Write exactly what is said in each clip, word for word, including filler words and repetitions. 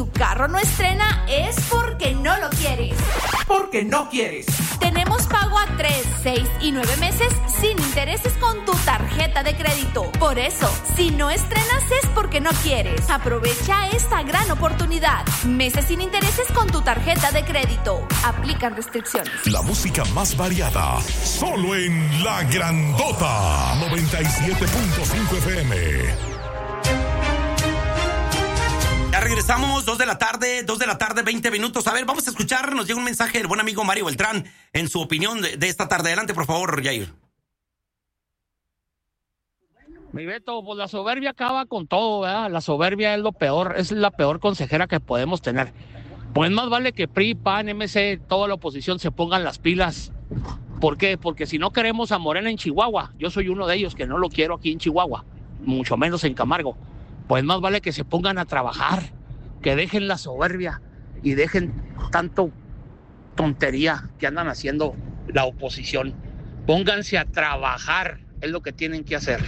tu carro no estrena es porque no lo quieres. Porque no quieres. Tenemos pago a tres, seis y nueve meses sin intereses con tu tarjeta de crédito. Por eso, si no estrenas es porque no quieres. Aprovecha esta gran oportunidad. Meses sin intereses con tu tarjeta de crédito. Aplican restricciones. La música más variada, solo en La Grandota noventa y siete punto cinco F M. Ya regresamos, dos de la tarde, dos de la tarde, veinte minutos. A ver, vamos a escuchar, nos llega un mensaje del buen amigo Mario Beltrán en su opinión de, de esta tarde. Adelante, por favor, Jair. Mi Beto, pues la soberbia acaba con todo, ¿verdad? La soberbia es lo peor, es la peor consejera que podemos tener. Pues más vale que P R I, P A N, M C, toda la oposición se pongan las pilas. ¿Por qué? Porque si no queremos a Morena en Chihuahua, yo soy uno de ellos que no lo quiero aquí en Chihuahua, mucho menos en Camargo. Pues más vale que se pongan a trabajar, que dejen la soberbia y dejen tanto tontería que andan haciendo la oposición. Pónganse a trabajar, es lo que tienen que hacer.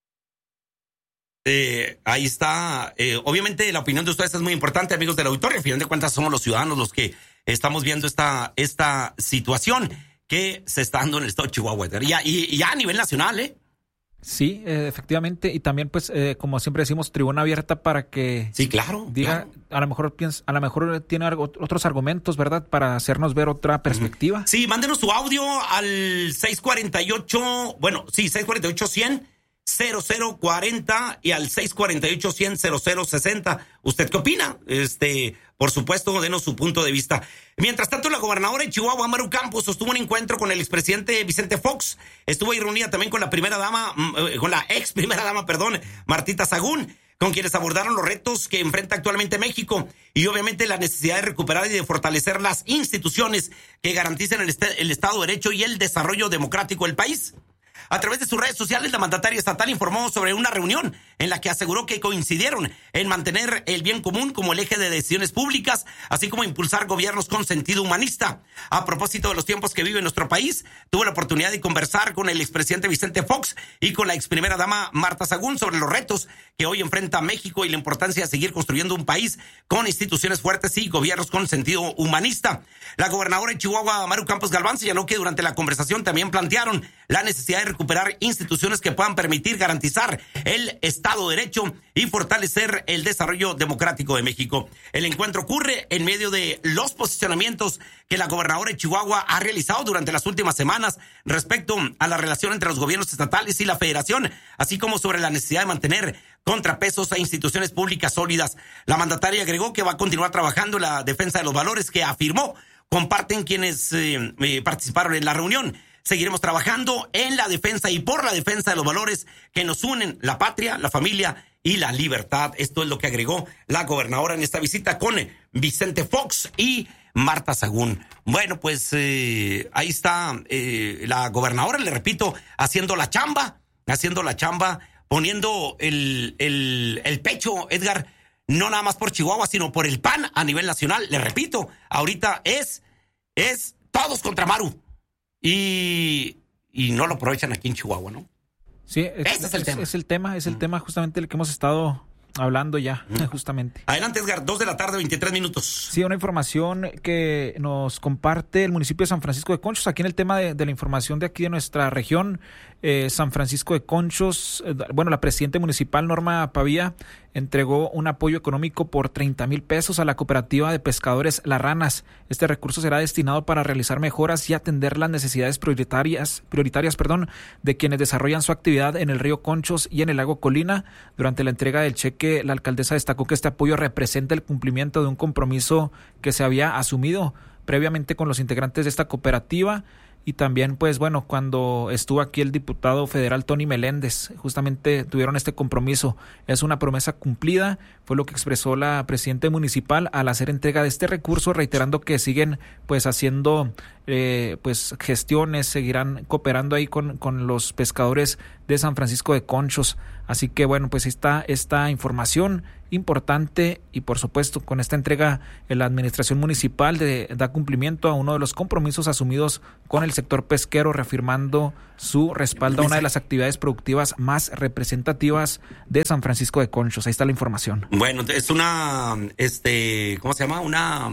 Eh, ahí está. Eh, obviamente la opinión de ustedes es muy importante, amigos del auditorio. Al final de cuentas somos los ciudadanos los que estamos viendo esta, esta situación que se está dando en el estado de Chihuahua. Y ya, y, y ya a nivel nacional, ¿eh? Sí, eh, efectivamente, y también pues eh, como siempre decimos, tribuna abierta para que sí, claro, diga, claro. a lo mejor piensa, a lo mejor tiene algo, otros argumentos, ¿verdad? Para hacernos ver otra perspectiva. Uh-huh. Sí, mándenos su audio al seis cuatro ocho, bueno, sí, seis cuatro ocho, cien, cero cero cuarenta y al seis cuatro ocho, cien, cero cero sesenta. ¿Usted qué opina? Este, por supuesto, denos su punto de vista. Mientras tanto, la gobernadora de Chihuahua, Maru Campos, sostuvo un encuentro con el expresidente Vicente Fox. Estuvo ahí reunida también con la primera dama, con la ex primera dama, perdón, Martita Sagún, con quienes abordaron los retos que enfrenta actualmente México y obviamente la necesidad de recuperar y de fortalecer las instituciones que garanticen el, est- el Estado de Derecho y el desarrollo democrático del país. A través de sus redes sociales, la mandataria estatal informó sobre una reunión en la que aseguró que coincidieron en mantener el bien común como el eje de decisiones públicas, así como impulsar gobiernos con sentido humanista. A propósito de los tiempos que vive nuestro país, tuve la oportunidad de conversar con el expresidente Vicente Fox y con la ex primera dama Marta Sagún sobre los retos que hoy enfrenta México y la importancia de seguir construyendo un país con instituciones fuertes y gobiernos con sentido humanista. La gobernadora de Chihuahua, Maru Campos Galván, señaló que durante la conversación también plantearon la necesidad de recuperar instituciones que puedan permitir garantizar el Estado de Derecho y fortalecer el desarrollo democrático de México. El encuentro ocurre en medio de los posicionamientos que la gobernadora de Chihuahua ha realizado durante las últimas semanas respecto a la relación entre los gobiernos estatales y la federación, así como sobre la necesidad de mantener contrapesos a instituciones públicas sólidas. La mandataria agregó que va a continuar trabajando en la defensa de los valores que afirmó comparten quienes eh, eh, participaron en la reunión. Seguiremos trabajando en la defensa y por la defensa de los valores que nos unen, la patria, la familia y la libertad. Esto es lo que agregó la gobernadora en esta visita con Vicente Fox y Marta Sagún. Bueno, pues eh, ahí está eh, la gobernadora, le repito, haciendo la chamba, haciendo la chamba, poniendo el, el, el pecho, Edgar, no nada más por Chihuahua, sino por el P A N a nivel nacional. Le repito, ahorita es, es todos contra Maru. Y, y no lo aprovechan aquí en Chihuahua, ¿no? Sí, es, Ese es el es, tema. Es el tema, es el mm. tema justamente el que hemos estado hablando ya, mm. justamente. Adelante, Edgar, dos de la tarde, veintitrés minutos. Sí, una información que nos comparte el municipio de San Francisco de Conchos. Aquí en el tema de, de la información de aquí de nuestra región, eh, San Francisco de Conchos, eh, bueno, la presidenta municipal Norma Pavía entregó un apoyo económico por treinta mil pesos a la cooperativa de pescadores Las Ranas. Este recurso será destinado para realizar mejoras y atender las necesidades prioritarias, prioritarias, perdón, de quienes desarrollan su actividad en el río Conchos y en el lago Colina. Durante la entrega del cheque, la alcaldesa destacó que este apoyo representa el cumplimiento de un compromiso que se había asumido previamente con los integrantes de esta cooperativa. Y también, pues bueno, cuando estuvo aquí el diputado federal Tony Meléndez, justamente tuvieron este compromiso. Es una promesa cumplida, fue lo que expresó la presidenta municipal al hacer entrega de este recurso, reiterando que siguen pues haciendo eh, pues gestiones, seguirán cooperando ahí con, con los pescadores de San Francisco de Conchos. Así que bueno, pues está esta información importante y por supuesto con esta entrega la administración municipal de, da cumplimiento a uno de los compromisos asumidos con el sector pesquero, reafirmando su respaldo a una de las actividades productivas más representativas de San Francisco de Conchos. Ahí está la información. Bueno, es una, este, ¿cómo se llama? Una...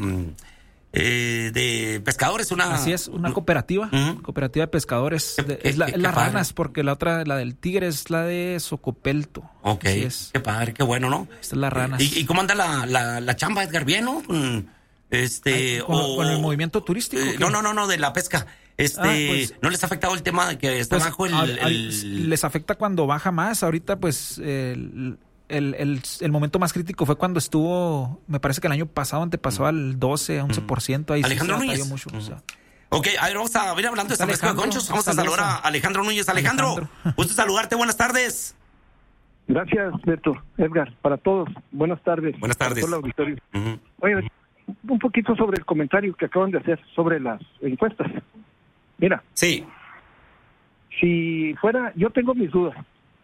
Eh, de pescadores, una... Así es, una cooperativa, uh-huh. cooperativa de pescadores. De, qué, es la, qué, las qué ranas, porque la otra, la del tigre, es la de Socopelto. Ok, es. Qué padre, qué bueno, ¿no? Esta es las ranas. ¿Y, y cómo anda la, la, la chamba, Edgar? ¿Bien, no? Con, este, Ay, con, o, con el movimiento turístico. Eh, no, no, no, no, de la pesca. Este, ah, pues, ¿no les ha afectado el tema de que está pues, bajo el, al, al, el...? Les afecta cuando baja más. Ahorita, pues... El, El, el, el momento más crítico fue cuando estuvo, me parece que el año pasado antepasó al doce, once por ciento. Ahí Alejandro sí se Núñez. Mucho, uh-huh. o sea. Ok, a ver, vamos a ver hablando de San Francisco de Conchos. Vamos a saludar a Alejandro Núñez. Alejandro, Alejandro. gusto saludarte, buenas tardes. Gracias, Beto, Edgar, para todos. Buenas tardes. Buenas tardes. Para todo el auditorio. Uh-huh. Oye, un poquito sobre el comentario que acaban de hacer sobre las encuestas. Mira. Sí. Si fuera, yo tengo mis dudas.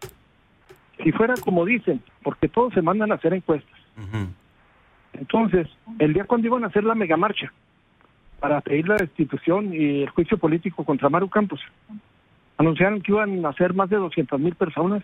Si fuera como dicen, porque todos se mandan a hacer encuestas. Uh-huh. Entonces, el día cuando iban a hacer la megamarcha para pedir la destitución y el juicio político contra Maru Campos, anunciaron que iban a ser más de doscientas mil personas.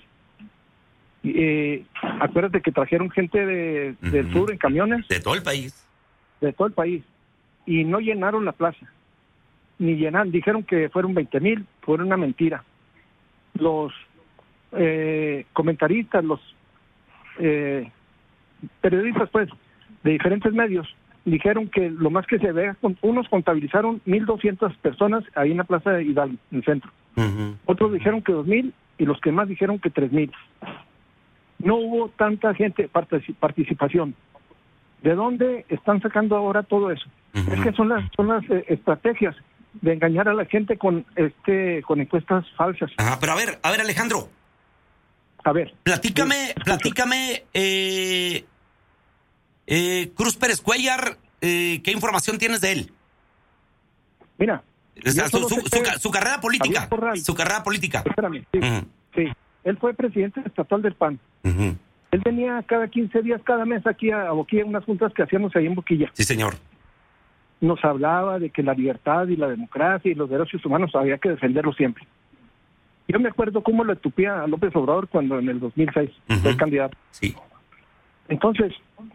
Eh, acuérdate que trajeron gente de, uh-huh. del sur en camiones. De todo el país. De todo el país. Y no llenaron la plaza. Ni llenaron, dijeron que fueron veinte mil, fue una mentira. Los Eh, comentaristas, los eh, periodistas pues de diferentes medios dijeron que lo más que se ve, unos contabilizaron mil doscientas personas ahí en la plaza de Hidalgo, en el centro. Uh-huh. Otros dijeron que dos mil y los que más dijeron que tres mil. No hubo tanta gente particip- participación. ¿De dónde están sacando ahora todo eso? Uh-huh. Es que son las son las eh, estrategias de engañar a la gente con este con encuestas falsas. Ajá, pero a ver, a ver Alejandro. A ver. Platícame, eh, platícame, eh, eh, Cruz Pérez Cuellar, eh, ¿qué información tienes de él? Mira. O sea, su, su, su, su carrera política. Su carrera política. Espérame, sí, uh-huh. sí. Él fue presidente estatal del P A N. Uh-huh. Él venía cada quince días, cada mes aquí a, a Boquilla, unas juntas que hacíamos ahí en Boquilla. Sí, señor. Nos hablaba de que la libertad y la democracia y los derechos humanos había que defenderlos siempre. Yo me acuerdo cómo le tupía a López Obrador cuando en el dos mil seis uh-huh. fue candidato. Sí. Entonces,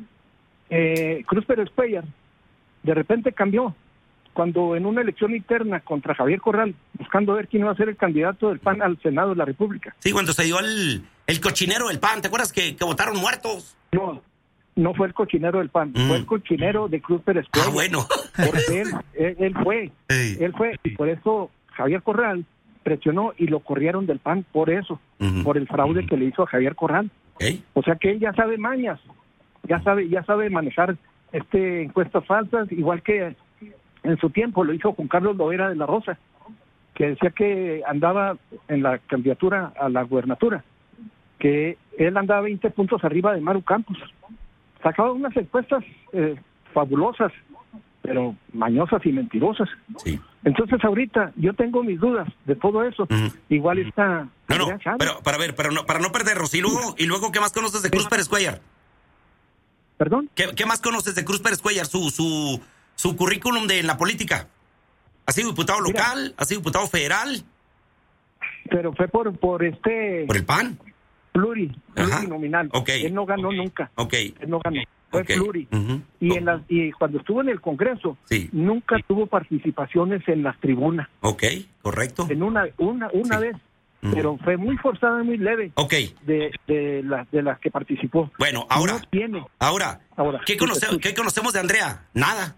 eh, Cruz Pérez Cuellar de repente cambió cuando en una elección interna contra Javier Corral, buscando ver quién iba a ser el candidato del P A N al Senado de la República. Sí, cuando se dio el, el cochinero del P A N, ¿te acuerdas que, que votaron muertos? No, no fue el cochinero del P A N, mm. fue el cochinero de Cruz Pérez Cuellar. Ah, bueno. Porque él, él, él fue, hey. él fue, y por eso Javier Corral presionó y lo corrieron del P A N por eso, uh-huh. por el fraude uh-huh. que le hizo a Javier Corral. ¿Eh? O sea que él ya sabe mañas, ya sabe, ya sabe manejar este encuestas falsas, igual que en su tiempo lo hizo Juan Carlos Loera de la Rosa, que decía que andaba en la candidatura a la gubernatura, que él andaba veinte puntos arriba de Maru Campos. Sacaba unas encuestas eh, fabulosas, pero mañosas y mentirosas. Sí. Entonces ahorita yo tengo mis dudas de todo eso. Uh-huh. Igual está... No, no, pero para ver, pero no, para no perdernos. Y luego, y luego ¿qué más conoces de Cruz Pérez Cuellar? ¿Perdón? ¿Qué, qué más conoces de Cruz Pérez Cuellar? Su, su, su currículum de la política. ¿Ha sido diputado local? Mira, ¿ha sido diputado federal? Pero fue por, por este... ¿Por el P A N? Pluri, plurinominal. Okay. Él no ganó nunca. Okay. Él no ganó. Fue okay. pluri. Uh-huh. Y, en la, y cuando estuvo en el Congreso, sí. nunca tuvo participaciones en las tribunas. Ok, correcto. En una una una sí. vez, uh-huh. pero fue muy forzada, muy leve. Ok. De, de, la, de las que participó. Bueno, ahora, no tiene. ahora, ahora ¿qué, conoce, ¿qué conocemos de Andrea? Nada.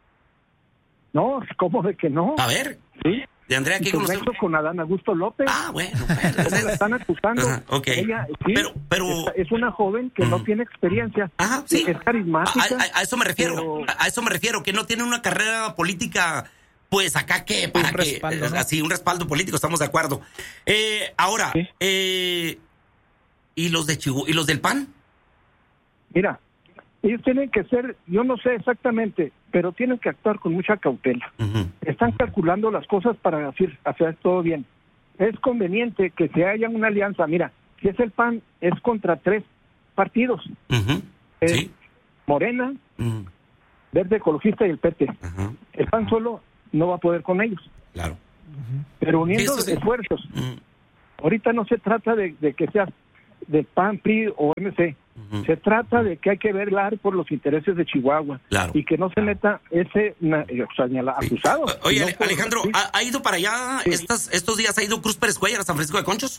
No, ¿cómo de que no? A ver. Sí. De Andrea, ¿qué conocemos? Con Adán Augusto López. Ah, bueno. La están acusando. Ajá, okay. Ella sí, pero, pero... es una joven que uh-huh. no tiene experiencia. Ajá, sí. Es carismática. A, a, a eso me refiero. Pero... A eso me refiero, que no tiene una carrera política, pues acá que para un que respaldo, ¿no? así un respaldo político, estamos de acuerdo. Eh, ahora, ¿sí? eh, ¿y los de Chihuahua y los del P A N? Mira, ellos tienen que ser, yo no sé exactamente, pero tienen que actuar con mucha cautela. Uh-huh. Están calculando las cosas para hacer, hacer todo bien. Es conveniente que se haya una alianza. Mira, si es el P A N, es contra tres partidos. Uh-huh. Es ¿Sí? Morena, uh-huh. Verde Ecologista y el P T. Uh-huh. El P A N solo no va a poder con ellos. Claro. Uh-huh. Pero uniendo sí. esfuerzos. Uh-huh. Ahorita no se trata de, de que sea de P A N, P R I o M C. Uh-huh. Se trata de que hay que velar por los intereses de Chihuahua. Claro. Y que no se meta ese o sea, acusado. Sí. Oye, no Alejandro, por... ¿ha, ¿ha ido para allá sí. estas, estos días? ¿Ha ido Cruz Pérez Cuellar a San Francisco de Conchos?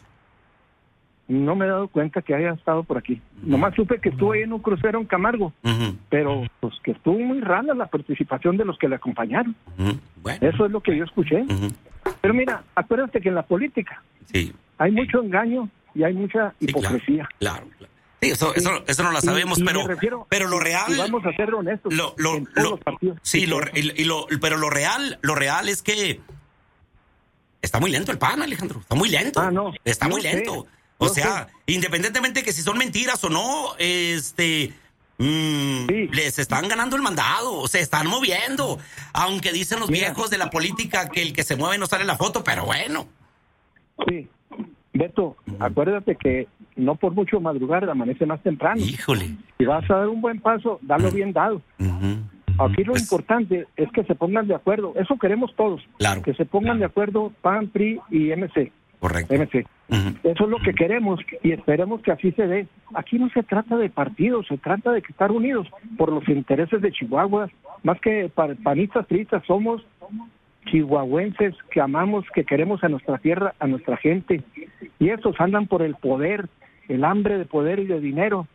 No me he dado cuenta que haya estado por aquí. Uh-huh. Nomás supe que estuvo ahí en un crucero en Camargo. Uh-huh. Pero pues que estuvo muy rara la participación de los que le acompañaron. Uh-huh. Bueno. Eso es lo que yo escuché. Uh-huh. Pero mira, acuérdate que en la política sí. hay mucho engaño y hay mucha sí, hipocresía. Claro, claro. Sí, eso, sí. Eso, eso no la sabemos, y, y pero, refiero, pero lo real. Y vamos a ser honestos. Lo, lo, en todos lo, los partidos. Sí, lo, y, y lo, pero lo real, lo real es que está muy lento el P A N, Alejandro. Está muy lento. Ah, no. Está muy sé, lento. O sea, sé. Independientemente que si son mentiras o no, este. Mm, sí. Les están ganando el mandado, se están moviendo. Aunque dicen los Mira. viejos de la política que el que se mueve no sale en la foto, pero bueno. Sí. Beto, uh-huh. acuérdate que no por mucho madrugar amanece más temprano. Híjole. Si vas a dar un buen paso, dalo uh-huh. bien dado. Uh-huh. Aquí lo pues... importante es que se pongan de acuerdo. Eso queremos todos. Claro. Que se pongan de acuerdo P A N, P R I y M C. Correcto. M C. Uh-huh. Eso es lo que queremos y esperemos que así se dé. Aquí no se trata de partidos, se trata de que estar unidos por los intereses de Chihuahua. Más que panistas, tristas, somos chihuahuenses que amamos, que queremos a nuestra tierra, a nuestra gente. Y esos andan por el poder, el hambre de poder y de dinero.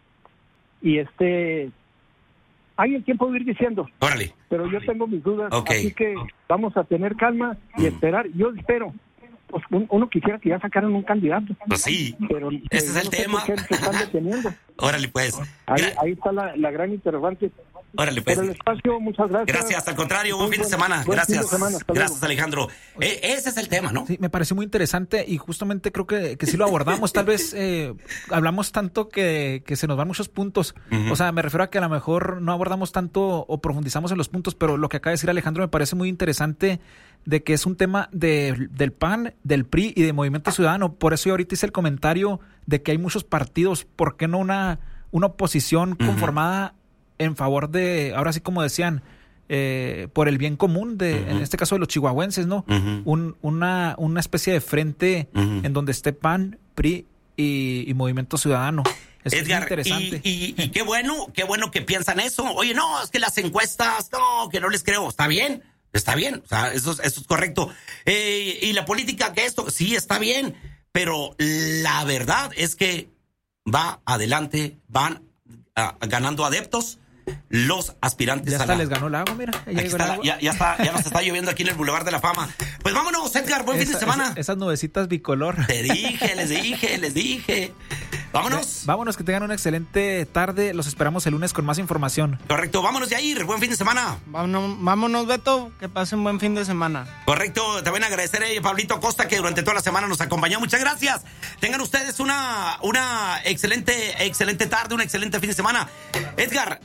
Y este... hay el tiempo de ir diciendo. Órale. Pero yo tengo mis dudas. Okay. Así que vamos a tener calma y mm. esperar. Yo espero. Pues uno quisiera que ya sacaran un candidato. Pues sí, pero, ese pero es no el tema. Se están deteniendo. Órale, pues. Ahí, ahí está la, la gran interrogante. Órale, pues. Por el espacio, muchas gracias. Gracias, al contrario, buen fin de semana. Buen gracias. Fin de semana, gracias, Alejandro. Eh, ese es el tema, ¿no? Sí, me pareció muy interesante y justamente creo que, que sí lo abordamos. Tal vez eh, hablamos tanto que, que se nos van muchos puntos. Uh-huh. O sea, me refiero a que a lo mejor no abordamos tanto o profundizamos en los puntos, pero lo que acaba de decir Alejandro me parece muy interesante de que es un tema de, del P A N, del P R I y de Movimiento Ciudadano. Por eso yo ahorita hice el comentario de que hay muchos partidos. ¿Por qué no una, una oposición uh-huh. conformada en favor de, ahora sí como decían, eh, por el bien común, de uh-huh. en este caso de los chihuahuenses, ¿no? Uh-huh. Un, una, una especie de frente uh-huh. en donde esté P A N, P R I y, y Movimiento Ciudadano. Eso Edgar, es interesante. Y, y, y qué bueno, qué bueno que piensan eso. Oye, no, es que las encuestas, no, que no les creo. Está bien, está bien, o sea, eso, eso es correcto. Eh, y la política, que esto, sí, está bien, pero la verdad es que va adelante, van uh, ganando adeptos los aspirantes. Ya hasta a la... les ganó el agua, mira. Ya, está la, ya, ya, está, ya nos está lloviendo aquí en el Boulevard de la Fama. Pues vámonos, Edgar, buen Esa, fin de semana. Esas, esas nubecitas bicolor. Te dije, les dije, les dije. Vámonos. Vámonos, que tengan una excelente tarde. Los esperamos el lunes con más información. Correcto, vámonos, Yair. Buen fin de semana. Vámonos, vámonos, Beto. Que pasen buen fin de semana. Correcto, te voy a agradecer a Pablito Costa, que durante toda la semana nos acompañó. Muchas gracias. Tengan ustedes una, una excelente, excelente tarde, un excelente fin de semana. Edgar,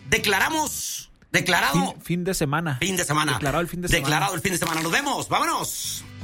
declaramos, declarado. Fin, fin de semana. Fin de semana. Declarado el fin de semana. Declarado el fin de semana. Nos vemos. Vámonos.